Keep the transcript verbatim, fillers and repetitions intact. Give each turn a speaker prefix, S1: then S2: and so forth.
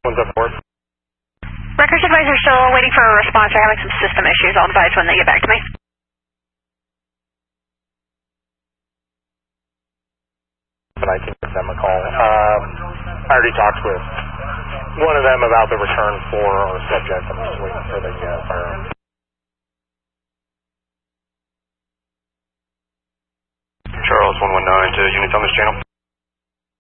S1: One's up north.
S2: Records advisor still waiting for a response. They're having some system issues. I'll advise when they get back to me.
S1: And I can give them a call. Um, I already talked with one of them about the return for our subject. I'm just waiting for the uh, firearm.
S3: Charles one one nine to units on this channel.